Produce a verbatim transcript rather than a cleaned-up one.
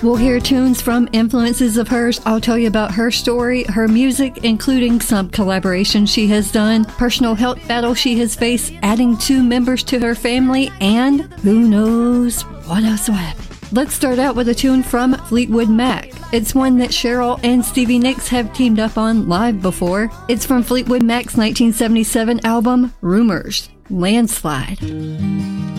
We'll hear tunes from influences of hers. I'll tell you about her story, her music, including some collaborations she has done, personal health battles she has faced, adding two members to her family, and who knows what else will happen. Let's start out with a tune from Fleetwood Mac. It's one that Cheryl and Stevie Nicks have teamed up on live before. It's from Fleetwood Mac's nineteen seventy-seven album, Rumors, Landslide.